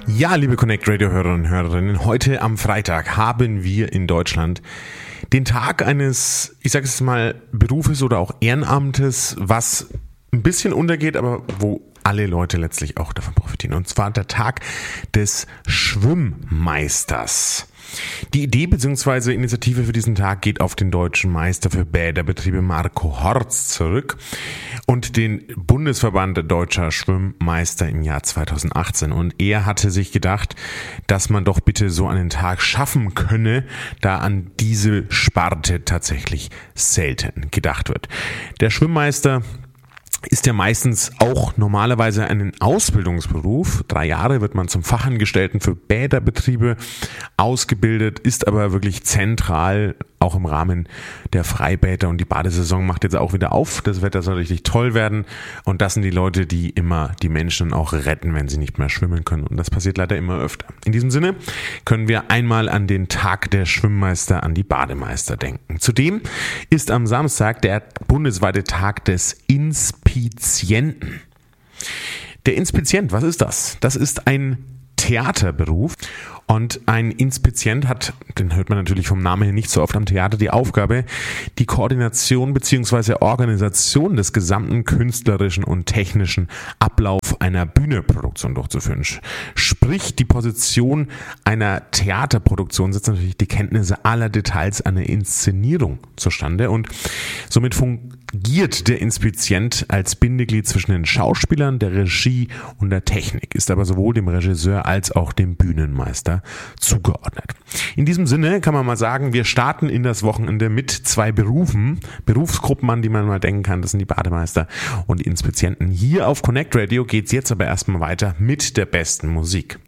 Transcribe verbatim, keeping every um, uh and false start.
Ja, liebe Connect Radio Hörerinnen und Hörerinnen, heute am Freitag haben wir in Deutschland den Tag eines, ich sage es mal, Berufes oder auch Ehrenamtes, was ein bisschen untergeht, aber wo alle Leute letztlich auch davon profitieren. Und zwar der Tag des Schwimmmeisters. Die Idee bzw. Initiative für diesen Tag geht auf den deutschen Meister für Bäderbetriebe Marco Horz zurück und den Bundesverband Deutscher Schwimmmeister im Jahr zweitausendachtzehn. Und er hatte sich gedacht, dass man doch bitte so einen Tag schaffen könne, da an diese Sparte tatsächlich selten gedacht wird. Der Schwimmmeister ist ja meistens auch normalerweise ein Ausbildungsberuf. Drei Jahre wird man zum Fachangestellten für Bäderbetriebe ausgebildet, ist aber wirklich zentral, auch im Rahmen der Freibäder, und die Badesaison macht jetzt auch wieder auf. Das Wetter soll richtig toll werden und das sind die Leute, die immer die Menschen auch retten, wenn sie nicht mehr schwimmen können, und das passiert leider immer öfter. In diesem Sinne können wir einmal an den Tag der Schwimmmeister, an die Bademeister denken. Zudem ist am Samstag der bundesweite Tag des Inspizienten. Der Inspizient, was ist das? Das ist ein Theaterberuf. Und ein Inspizient hat, den hört man natürlich vom Namen her nicht so oft am Theater, die Aufgabe, die Koordination bzw. Organisation des gesamten künstlerischen und technischen Ablauf einer Bühnenproduktion durchzuführen. Sprich, die Position einer Theaterproduktion setzt natürlich die Kenntnisse aller Details einer Inszenierung zustande, und somit fungiert der Inspizient als Bindeglied zwischen den Schauspielern, der Regie und der Technik, ist aber sowohl dem Regisseur als auch dem Bühnenmeister zugeordnet. In diesem Sinne kann man mal sagen, wir starten in das Wochenende mit zwei Berufen, Berufsgruppen, an die man mal denken kann. Das sind die Bademeister und die Inspizienten. Hier auf Connect Radio geht's jetzt aber erstmal weiter mit der besten Musik.